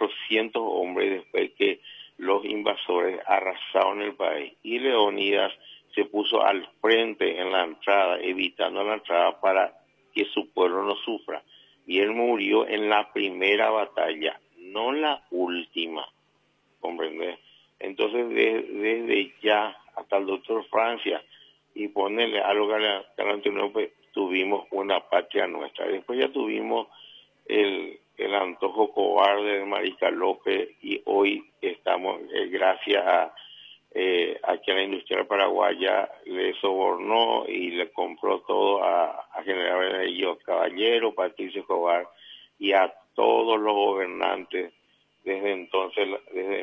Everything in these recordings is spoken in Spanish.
400 hombres después que los invasores arrasaron el país. Y Leónidas se puso al frente en la entrada, evitando la entrada para que su pueblo no sufra. Y él murió en la primera batalla, no la última, ¿comprendés? Entonces, desde ya hasta el doctor Francia, y ponerle algo garantizado, pues, tuvimos una patria nuestra. Después ya tuvimos el antojo cobarde de Mariscal López, y hoy estamos, gracias a que la industria paraguaya le sobornó y le compró todo a General Bello Caballero, Patricio Escobar y a todos los gobernantes desde entonces, desde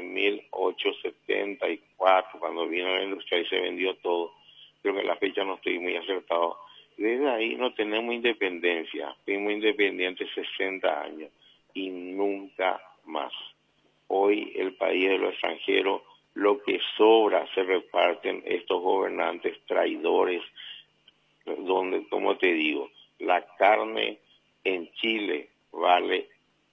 1874, cuando vino la industria y se vendió todo. Creo que la fecha no estoy muy acertado. Desde ahí no tenemos independencia, fuimos independientes 60 años y nunca más. Hoy el país de los extranjeros, lo que sobra se reparten estos gobernantes traidores, donde, como te digo, la carne en Chile vale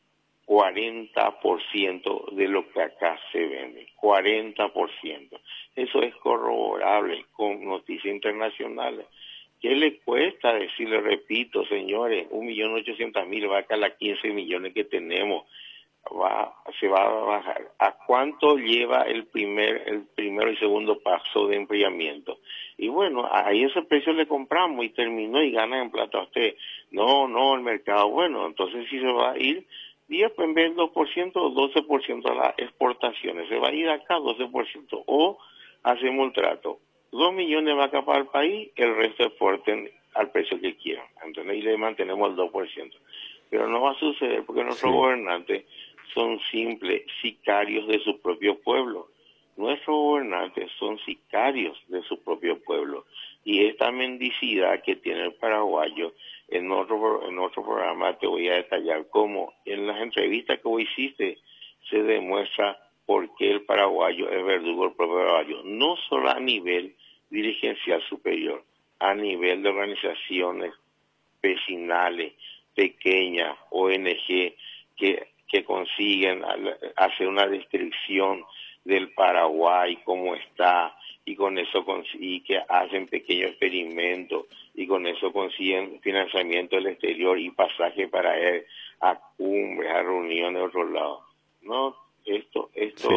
40% de lo que acá se vende, 40%. Eso es corroborable con noticias internacionales. ¿Qué le cuesta decirle, repito, señores, 1.800.000 vacas a las 15 millones que tenemos? Se va a bajar. ¿A cuánto lleva el primero y segundo paso de enfriamiento? Y bueno, ahí ese precio le compramos y terminó y gana en plata usted. No, el mercado, bueno, entonces si se va a ir 10, pues en vez del 2% o 12% a las exportaciones, se va a ir acá 12%, o hacemos un trato, 2 millones de vacas para el país, el resto exporten al precio que quieran, ¿entendés? Y le mantenemos el 2%. Pero no va a suceder porque nuestros gobernantes son simples sicarios de su propio pueblo. Nuestros gobernantes son sicarios de su propio pueblo. Y esta mendicidad que tiene el paraguayo, en otro programa te voy a detallar cómo en las entrevistas que vos hiciste se demuestra por qué el paraguayo es verdugo del propio paraguayo. No solo a nivel dirigencial superior, a nivel de organizaciones vecinales, pequeñas, ONG, que consiguen hacer una descripción del Paraguay, cómo está, y con eso y que hacen pequeños experimentos, y con eso consiguen financiamiento del exterior y pasaje para ir a cumbres, a reuniones de otros lados. No, esto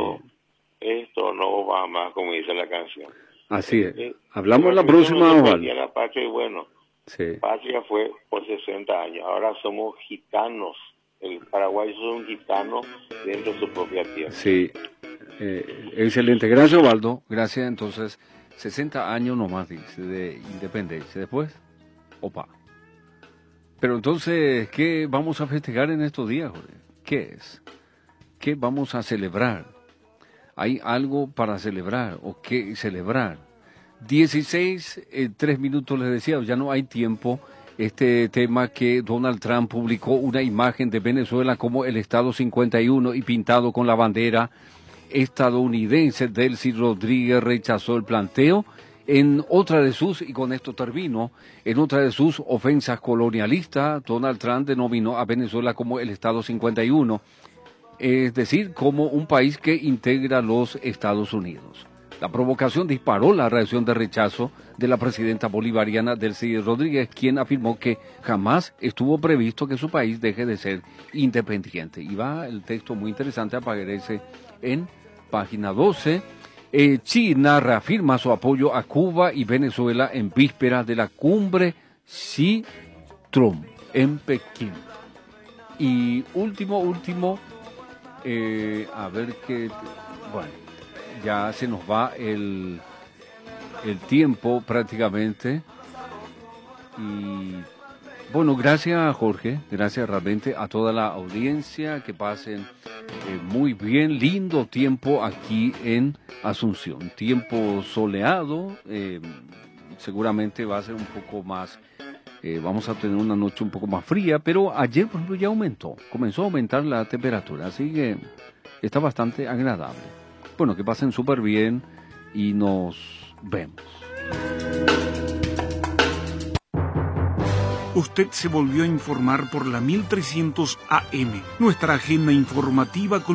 no va más, como dice la canción. Así es. Hablamos la próxima, Osvaldo. La patria, y bueno, patria fue por 60 años. Ahora somos gitanos. El Paraguay es un gitano dentro de su propia tierra. Sí, excelente. Gracias, Osvaldo. Gracias. Entonces, 60 años nomás, dice, de independencia. Después, opa. Pero entonces, ¿qué vamos a festejar en estos días, Jorge? ¿Qué es? ¿Qué vamos a celebrar? ¿Hay algo para celebrar o qué celebrar? 16, 3 minutos les decía, ya no hay tiempo. Este tema que Donald Trump publicó una imagen de Venezuela como el Estado 51 y pintado con la bandera estadounidense. Delcy Rodríguez rechazó el planteo en otra de sus, y con esto termino, en otra de sus ofensas colonialistas. Donald Trump denominó a Venezuela como el Estado 51, es decir, como un país que integra los Estados Unidos. La provocación disparó la reacción de rechazo de la presidenta bolivariana Delcy Rodríguez, quien afirmó que jamás estuvo previsto que su país deje de ser independiente. Y va el texto muy interesante, aparece en página 12. China reafirma su apoyo a Cuba y Venezuela en vísperas de la cumbre Xi-Trump en Pekín. Y último, a ver qué... Bueno, ya se nos va el tiempo prácticamente. Y bueno, gracias, Jorge, gracias realmente a toda la audiencia, que pasen muy bien, lindo tiempo aquí en Asunción, tiempo soleado, seguramente va a ser un poco más, vamos a tener una noche un poco más fría, pero ayer, por ejemplo, ya comenzó a aumentar la temperatura, así que está bastante agradable. Bueno, que pasen súper bien y nos vemos. Usted se volvió a informar por la 1300 AM, nuestra agenda informativa con